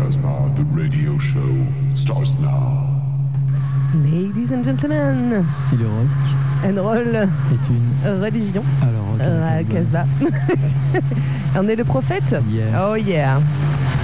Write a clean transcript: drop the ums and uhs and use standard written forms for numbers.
Casbah, the radio show starts now. Ladies and gentlemen, Si le rock and roll est une... religion. Alors, Casbah. On est le prophète? Yeah. Oh yeah.